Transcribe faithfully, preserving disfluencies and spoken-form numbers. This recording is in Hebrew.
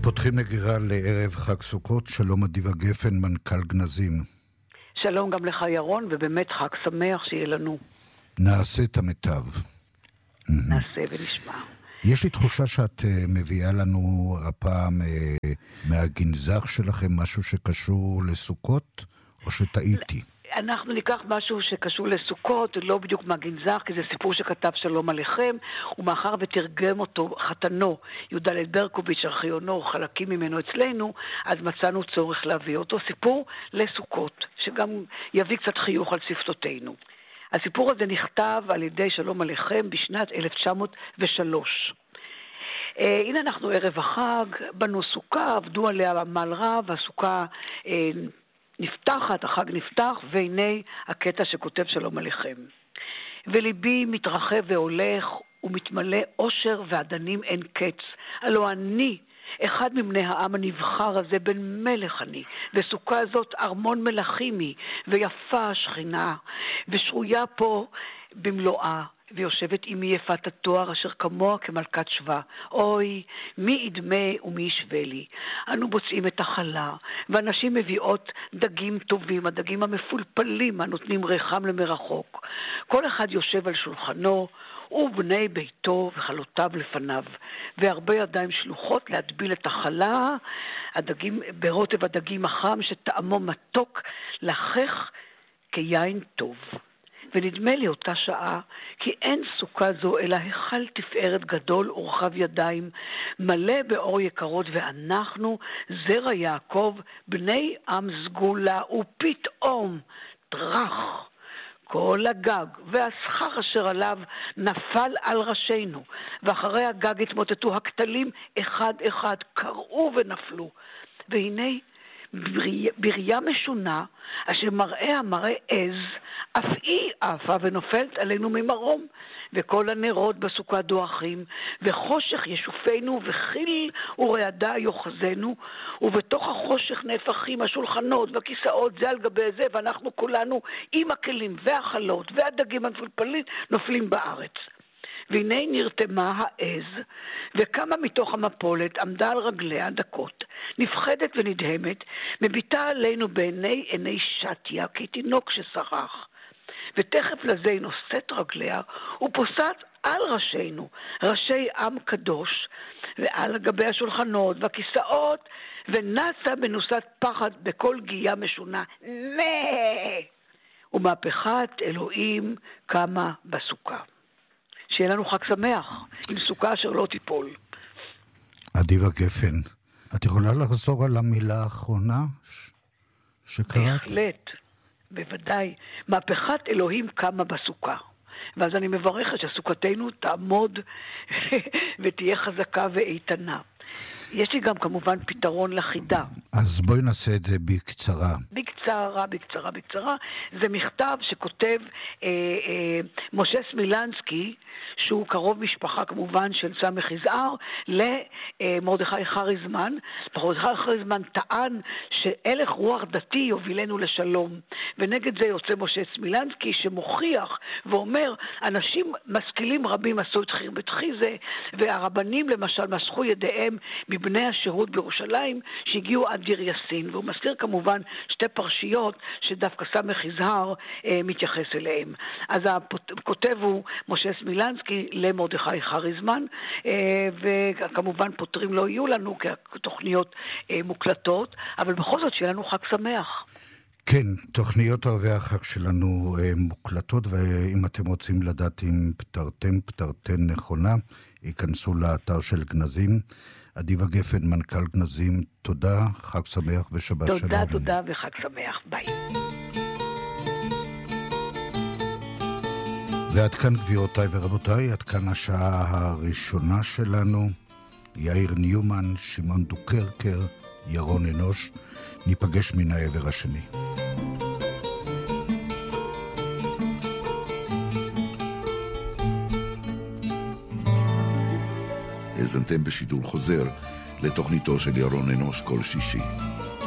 פותחים נגירה לערב חג סוכות. שלום אדיבה גפן, מנכ"ל גנזים. שלום גם לך ירון, ובאמת חג שמח שיהיה לנו. נעשה את המיטב. נעשה ונשמע. יש לי תחושה שאת uh, מביאה לנו הפעם uh, מהגנזך שלכם משהו שקשור לסוכות, או שטעיתי? אנחנו ניקח משהו שקשור לסוכות, לא בדיוק מהגנזך, כי זה סיפור שכתב שלום עליכם, ומאחר ותרגם אותו חתנו, יהודה ברקוביץ' ארכיונו, חלקים ממנו אצלנו, אז מצאנו צורך להביא אותו. סיפור לסוכות, שגם יביא קצת חיוך על שפתותינו. הסיפור הזה נכתב על ידי שלום עליכם בשנת אלף תשע מאות ושלוש. אה, הנה אנחנו ערב החג, בנו סוכה, עבדו עליה עמל רב, הסוכה אה, נפתחת, החג נפתח, והנה הקטע שכותב שלום עליכם. וליבי מתרחב והולך ומתמלא אושר ועדנים אין קץ, הלא אני אחד מבני העם הנבחר הזה, בן מלך אני, וסוכה זאת ארמון מלכים היא, ויפה השכינה, ושרויה פה במלואה, ויושבת עמי יפת התואר אשר כמוה כמלכת שווה. אוי, מי ידמה ומי ישווה לי. אנו בוצעים את החלה, ואנשים מביאות דגים טובים, הדגים המפולפלים הנותנים ריחם למרחוק. כל אחד יושב על שולחנו, ובני ביתו וחלותיו לפניו, והרבה ידיים שלוחות להטביל את החלה, הדגים, ברוטב הדגים החם שטעמו מתוק לחך כיין טוב. ונדמה לי אותה שעה, כי אין סוכה זו אלא היכל תפארת גדול ורחב ידיים, מלא באור יקרות, ואנחנו זרע יעקב, בני עם סגולה, ופתאום טרח. כל הגג והסכך אשר עליו נפל על ראשינו, ואחרי הגג התמוטטו הכתלים אחד אחד, קראו ונפלו. והנה בריה משונה, אשר מראה המראה עז, אף היא עפה ונופלת עלינו ממרום, וכל הנרות בסוכה דועכים, וחושך ישופנו, וחיל ורעדה יוחזנו, ובתוך החושך נהפכים השולחנות והכיסאות זה על גבי זה, ואנחנו כולנו עם הכלים והחלות והדגים המפולפלים נופלים בארץ. והנה נרתמה העז, וכמה מתוך המפולת עמדה על רגליה דקות, נפחדת ונדהמת, מביטה עלינו בעיני עיני שתיה, כתינוק ששרח. ותכף לזה היא נושאת רגליה, ופוסעת על ראשינו, ראשי עם קדוש, ועל גבי השולחנות והכיסאות, ונסה בנוסת פחד בכל גייה משונה, מה! ומהפכת אלוהים קמה בסוכה. שיהיה לנו חג שמח, עם סוכה אשר לא תיפול. אדיבה גפן, את יכולה לחזור על המילה האחרונה ש... שקראת? בהחלט, בוודאי. מהפכת אלוהים קמה בסוכה. ואז אני מברכת שסוכתנו תעמוד ותהיה חזקה ואיתנה. יש לי גם כמובן פתרון לחידה. אז בואי נעשה את זה בקצרה. בקצרה, בקצרה, בקצרה. זה מכתב שכותב אה, אה, משה סמילנסקי, שהוא קרוב משפחה כמובן של סמך יזהר, למרדכי חריזמן. מרדכי חריזמן טען שהלך רוח דתי יובילנו לשלום. ונגד זה יוצא משה סמילנסקי שמוכיח ואומר, אנשים משכילים רבים עשו את חרבתחי זה, והרבנים למשל משכו ידיהם מבני השירות בירושלים שהגיעו עד דיר יאסין. והוא מזכיר כמובן שתי פרשיות שדווקא סמך יזהר אה, מתייחס אליהם. אז הכותב הוא משה סמילנסקי למרדכי חריזמן, אה, וכמובן פותרים לא יהיו לנו כי התוכניות אה, מוקלטות, אבל בכל זאת שיהיה לנו חג שמח. כן, תוכניות ערבי החג שלנו אה, מוקלטות, ואם אתם רוצים לדעת אם פתרתם, פתרתן נכונה, ייכנסו לאתר של גנזים. אדיבה גפן, מנכ"ל גנזים, תודה, חג שמח ושבת תודה, שלום. תודה, תודה וחג שמח, ביי. ועד כאן גבירותיי ורבותיי, עד כאן השעה הראשונה שלנו. יאיר ניומן, שמעון דוקרקר, ירון אנוש. ניפגש מן העבר השני. האזנתם בשידור חוזר לתוכניתו של ירון אנוש כל שישי.